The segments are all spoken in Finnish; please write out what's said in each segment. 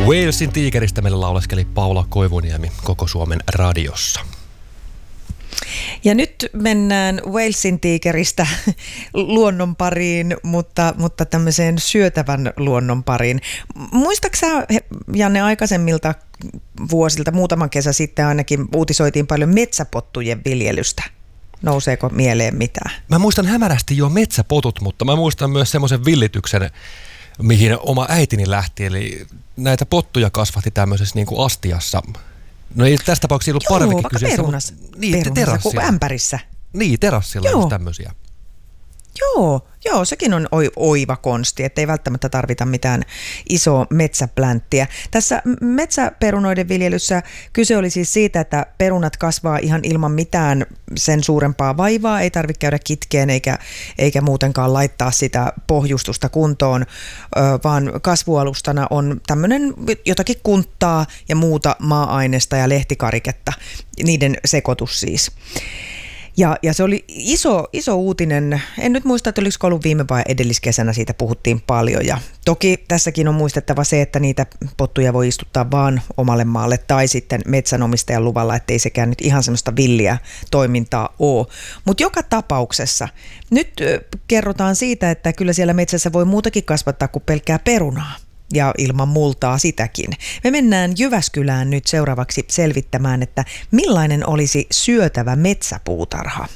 Walesin tiikeristä meillä lauleskeli Paula Koivuniemi Koko Suomen radiossa. Ja nyt mennään Walesin tiikeristä luonnon pariin, mutta tämmöiseen syötävän luonnon pariin. Muistatko sä, Janne, aikaisemmilta vuosilta, muutaman kesä sitten ainakin uutisoitiin paljon metsäpottujen viljelystä? Nouseeko mieleen mitään? Mä muistan hämärästi jo metsäpotut, mutta mä muistan myös semmoisen villityksen, mihin oma äitini lähti. Eli näitä pottuja kasvatti tämmöisessä niin kuin astiassa. No ei tässä tapauksessa ollut parvekin kyseessä. Perunassa. Niin, terassilla. Ämpärissä. Niin, terassilla just tämmöisiä. Joo, sekin on oiva konsti, ettei välttämättä tarvita mitään isoa metsäplänttiä. Tässä metsäperunoiden viljelyssä kyse oli siis siitä, että perunat kasvaa ihan ilman mitään sen suurempaa vaivaa, ei tarvitse käydä kitkeen eikä muutenkaan laittaa sitä pohjustusta kuntoon, vaan kasvualustana on tämmöinen jotakin kunttaa ja muuta maa-ainesta ja lehtikariketta, niiden sekoitus siis. Ja se oli iso uutinen. En nyt muista, että olisiko ollut viime vai edelliskesänä, siitä puhuttiin paljon. Ja toki tässäkin on muistettava se, että niitä pottuja voi istuttaa vaan omalle maalle tai sitten metsänomistajan luvalla, ettei sekään nyt ihan semmoista villiä toimintaa ole. Mutta joka tapauksessa nyt kerrotaan siitä, että kyllä siellä metsässä voi muutakin kasvattaa kuin pelkkää perunaa. Ja ilman multaa sitäkin. Me mennään Jyväskylään nyt seuraavaksi selvittämään, että millainen olisi syötävä metsäpuutarha.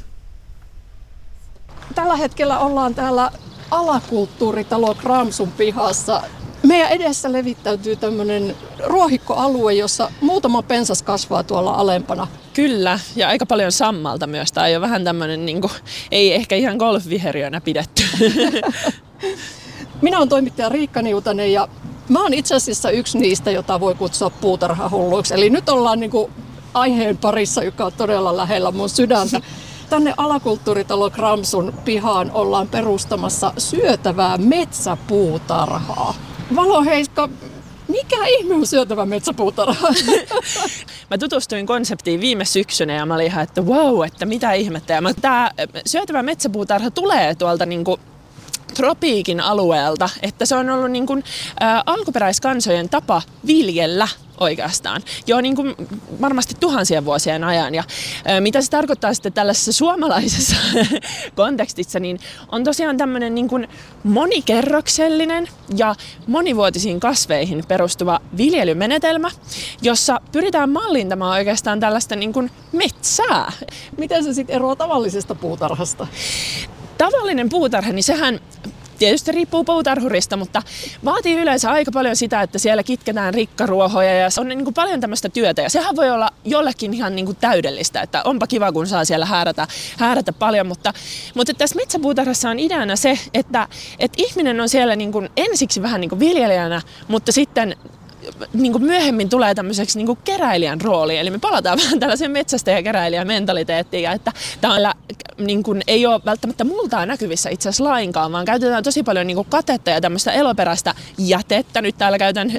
Tällä hetkellä ollaan täällä alakulttuuritalo Kramsun pihassa. Meidän edessä levittäytyy tämmöinen ruohikkoalue, jossa muutama pensas kasvaa tuolla alempana. Kyllä, ja aika paljon sammalta myös. Tämä on vähän tämmöinen, ei ehkä ihan golfviheriönä pidetty. Minä olen toimittaja Riikka Niutanen ja mä oon itse asiassa yksi niistä, jota voi kutsua puutarhahulluiksi. Eli nyt ollaan aiheen parissa, joka on todella lähellä mun sydäntä. Tänne alakulttuuritalo Kramsun pihaan ollaan perustamassa syötävää metsäpuutarhaa. Valo Heiska, mikä ihme on syötävä metsäpuutarha? Mä tutustuin konseptiin viime syksynä ja mä olin ihan, että wow, että mitä ihmettä. Ja tää syötävä metsäpuutarha tulee tuolta tropiikin alueelta, että se on ollut alkuperäiskansojen tapa viljellä oikeastaan jo varmasti tuhansien vuosien ajan. Ja mitä se tarkoittaa sitten tällaisessa suomalaisessa kontekstissa, niin on tosiaan tämmöinen monikerroksellinen ja monivuotisiin kasveihin perustuva viljelymenetelmä, jossa pyritään mallintamaan oikeastaan tällaista metsää. Miten se sitten eroaa tavallisesta puutarhasta? Tavallinen puutarha, niin sehän tietysti riippuu puutarhurista, mutta vaatii yleensä aika paljon sitä, että siellä kitketään rikkaruohoja ja on paljon tämmöistä työtä. Ja sehän voi olla jollekin ihan täydellistä, että onpa kiva, kun saa siellä häärätä paljon. Mutta tässä metsäpuutarhassa on ideana se, että ihminen on siellä ensiksi vähän viljelijänä, mutta sitten myöhemmin tulee tämmöiseksi keräilijän rooli. Eli me palataan vähän tällaiseen metsästä ja keräilijän mentaliteettiin, ja että täällä ei ole välttämättä multaa näkyvissä itse asiassa lainkaan, vaan käytetään tosi paljon katetta ja tämmöistä eloperäistä jätettä. Nyt täällä käytän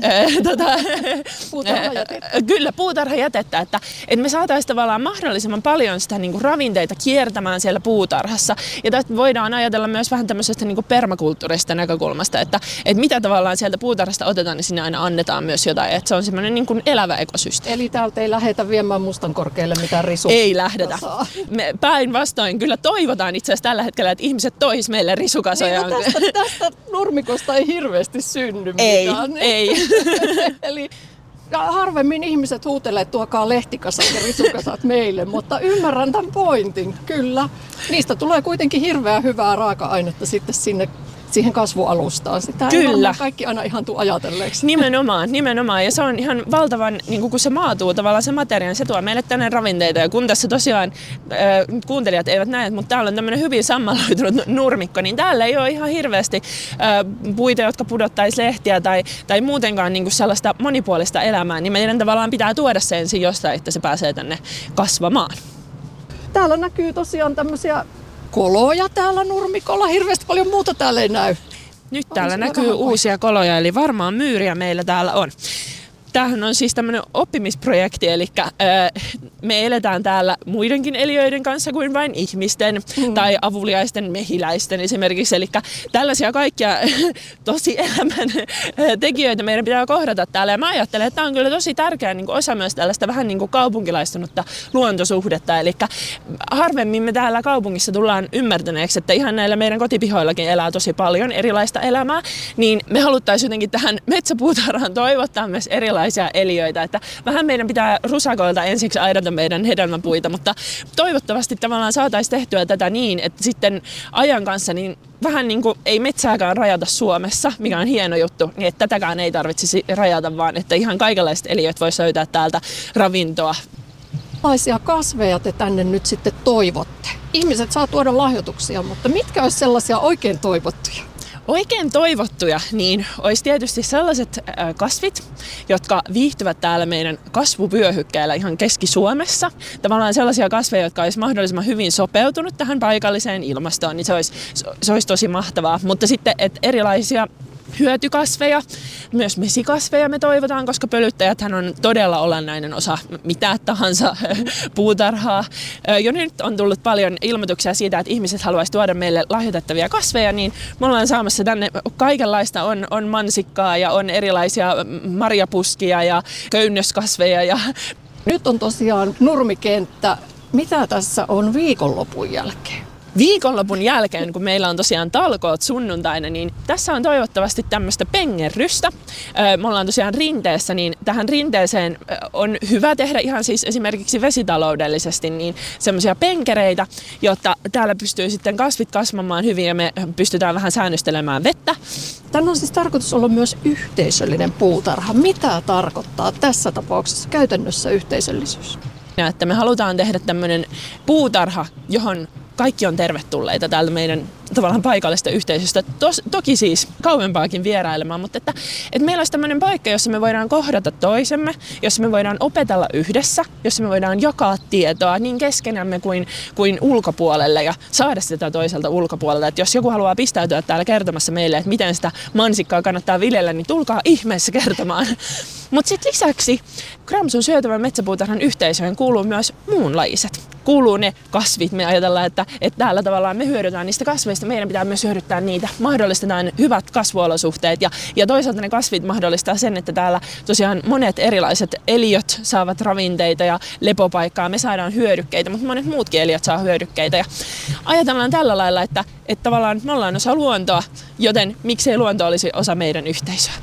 kyllä puutarhajätettä, että me saataisiin tavallaan mahdollisimman paljon sitä ravinteita kiertämään siellä puutarhassa. Ja tästä voidaan ajatella myös vähän tämmöisestä permakulttuurista näkökulmasta, että mitä tavallaan sieltä puutarhasta otetaan, niin sinne aina annetaan myös jotain, että se on semmoinen elävä ekosysteemi. Eli täältä ei lähdetä viemään Mustankorkealle mitään risua? Ei lähdetä. Me päinvastoin kyllä toivotaan itse asiassa tällä hetkellä, että ihmiset tois meille risukasoja. Niin, tästä nurmikosta ei hirveästi synny mitään. Ei. Eli harvemmin ihmiset huutelee, että tuokaa lehtikasat ja risukasat meille, mutta ymmärrän tämän pointin, kyllä. Niistä tulee kuitenkin hirveän hyvää raaka-ainetta sitten siihen kasvualustaan. Sitä ei varmaan kaikki aina ihan tule ajatelleeksi. Nimenomaan. Ja se on ihan valtavan, kun se maatuu tavallaan se materia, se tuo meille tänne ravinteita. Ja kun tässä tosiaan, kuuntelijat eivät näe, mutta täällä on tämmöinen hyvin sammaloitunut nurmikko, niin täällä ei ole ihan hirveästi puita, jotka pudottaisi lehtiä tai muutenkaan sellaista monipuolista elämää. Niin meidän tavallaan pitää tuoda se ensin jostain, että se pääsee tänne kasvamaan. Täällä näkyy tosiaan tämmöisiä koloja täällä nurmikolla. Hirveästi paljon muuta täällä ei näy. Nyt täällä näkyy uusia koloja, eli varmaan myyriä meillä täällä on. tämähän on siis tämmöinen oppimisprojekti, eli me eletään täällä muidenkin eliöiden kanssa kuin vain ihmisten tai avuliaisten mehiläisten esimerkiksi. Eli tällaisia kaikkia tosielämän tekijöitä meidän pitää kohdata täällä. Ja mä ajattelen, että tämä on kyllä tosi tärkeä niin kuin osa myös tällaista vähän niin kuin kaupunkilaistunutta luontosuhdetta. Eli harvemmin me täällä kaupungissa tullaan ymmärtäneeksi, että ihan näillä meidän kotipihoillakin elää tosi paljon erilaista elämää. Niin me haluttaisiin jotenkin tähän metsäpuutarhaan toivottaa myös erilaisia eliöitä. Että vähän meidän pitää rusakoilta ensiksi aidata meidän hedelmäpuita, mutta toivottavasti tavallaan saataisiin tehtyä tätä niin, että sitten ajan kanssa niin vähän niin kuin ei metsääkään rajata Suomessa, mikä on hieno juttu, niin että tätäkään ei tarvitsisi rajata, vaan että ihan kaikenlaiset eliöt voisi löytää täältä ravintoa. Millaisia kasveja te tänne nyt sitten toivotte? Ihmiset saa tuoda lahjoituksia, mutta mitkä olisi sellaisia oikein toivottuja? Oikein toivottuja niin olisi tietysti sellaiset kasvit, jotka viihtyvät täällä meidän kasvuvyöhykkeellä ihan Keski-Suomessa. Tavallaan sellaisia kasveja, jotka olisi mahdollisimman hyvin sopeutunut tähän paikalliseen ilmastoon, niin se olisi tosi mahtavaa. Mutta sitten, että erilaisia hyötykasveja, myös mesikasveja me toivotaan, koska pölyttäjäthän on todella olennainen osa mitä tahansa puutarhaa. Jo nyt on tullut paljon ilmoituksia siitä, että ihmiset haluaisivat tuoda meille lahjoitettavia kasveja, niin me ollaan saamassa tänne kaikenlaista. On mansikkaa ja on erilaisia marjapuskia ja köynnöskasveja. Ja nyt on tosiaan nurmikenttä. Mitä tässä on viikonlopun jälkeen? Viikonlopun jälkeen, kun meillä on tosiaan talkoot sunnuntaina, niin tässä on toivottavasti tämmöistä pengerrystä. Me ollaan tosiaan rinteessä, niin tähän rinteeseen on hyvä tehdä ihan siis esimerkiksi vesitaloudellisesti niin semmoisia penkereitä, jotta täällä pystyy sitten kasvit kasvamaan hyvin ja me pystytään vähän säännöstelemään vettä. Tänne on siis tarkoitus olla myös yhteisöllinen puutarha. Mitä tarkoittaa tässä tapauksessa käytännössä yhteisöllisyys? Ja että me halutaan tehdä tämmöinen puutarha, johon kaikki on tervetulleita täältä meidän tavallaan paikallista yhteisöstä. Toki siis kauempaakin vierailemaan, mutta että meillä olisi tämmöinen paikka, jossa me voidaan kohdata toisemme, jossa me voidaan opetella yhdessä, jossa me voidaan jakaa tietoa niin keskenämme kuin ulkopuolelle ja saada sitä toiselta ulkopuolelta. Että jos joku haluaa pistäytyä täällä kertomassa meille, että miten sitä mansikkaa kannattaa viljellä, niin tulkaa ihmeessä kertomaan. Mutta sitten lisäksi Gramsun syötävän metsäpuutarhan yhteisöön kuuluu myös muunlajiset. Kuuluu ne kasvit. Me ajatellaan, että täällä tavallaan me hyödytään niistä kasveista. Meidän pitää myös hyödyttää niitä. Mahdollistetaan hyvät kasvuolosuhteet ja toisaalta ne kasvit mahdollistaa sen, että täällä tosiaan monet erilaiset eliöt saavat ravinteita ja lepopaikkaa. Me saadaan hyödykkeitä, mutta monet muutkin eliöt saa hyödykkeitä. Ja ajatellaan tällä lailla, että tavallaan me ollaan osa luontoa, joten miksei luonto olisi osa meidän yhteisöä.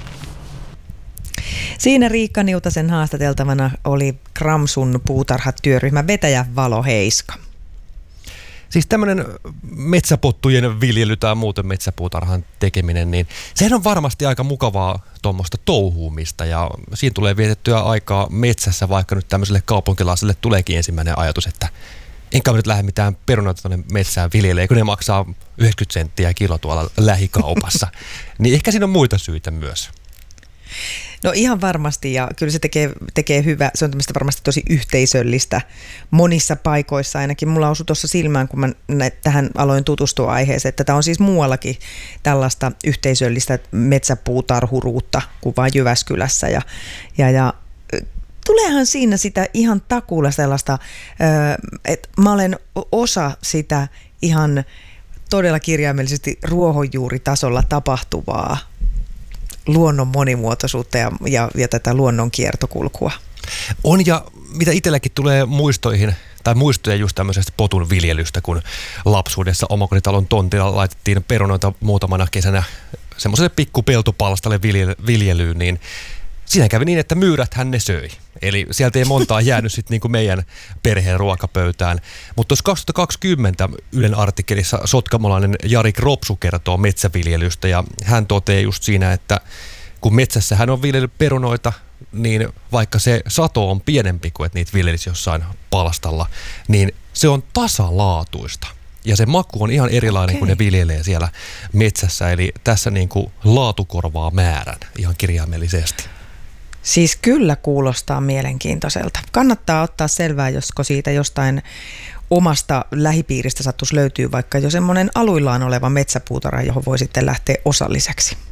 Siinä Riikka Niutasen haastateltavana oli Gramsun puutarhatyöryhmän vetäjä Valo Heiska. Siis tämmöinen metsäpottujen viljely tai muuten metsäpuutarhan tekeminen, niin sehän on varmasti aika mukavaa tuommoista touhuumista ja siinä tulee vietettyä aikaa metsässä, vaikka nyt tämmöiselle kaupunkilaiselle tuleekin ensimmäinen ajatus, että enkä nyt lähde mitään perunoita tuonne metsään viljelee, kun ne maksaa 90 senttiä kilo tuolla lähikaupassa. Niin ehkä siinä on muita syitä myös. No ihan varmasti ja kyllä se tekee hyvää, se on tämmöistä varmasti tosi yhteisöllistä monissa paikoissa, ainakin mulla osui tuossa silmään, kun mä tähän aloin tutustua aiheeseen, että tämä on siis muuallakin tällaista yhteisöllistä metsäpuutarhuruutta kuin vain Jyväskylässä ja tuleehan siinä sitä ihan takuulla sellaista, että mä olen osa sitä ihan todella kirjaimellisesti ruohonjuuritasolla tapahtuvaa luonnon monimuotoisuutta ja tätä luonnon kiertokulkua. On ja mitä itselläkin tulee muistoihin, tai muistoja just tämmöisestä potun viljelystä, kun lapsuudessa omakotitalon tontilla laitettiin perunoita muutamana kesänä semmoiselle pikkupeltopalstalle viljelyyn, niin siinä kävi niin, että myyräthän ne söi. Eli sieltä ei montaa jäänyt sitten niin kuin meidän perheen ruokapöytään. Mutta tuossa 2020 Ylen artikkelissa sotkamolainen Jari Kropsu kertoo metsäviljelystä ja hän toteaa just siinä, että kun metsässä hän on viljellyt perunoita, niin vaikka se sato on pienempi kuin että niitä viljelisi jossain palstalla, niin se on tasalaatuista. Ja se maku on ihan erilainen, kun ne viljelee siellä metsässä. Eli tässä niin kuin laatu korvaa määrän ihan kirjaimellisesti. Siis kyllä kuulostaa mielenkiintoiselta. Kannattaa ottaa selvää, josko siitä jostain omasta lähipiiristä sattuisi löytyy vaikka jo semmoinen aluillaan oleva metsäpuutarha, johon voi sitten lähteä osalliseksi.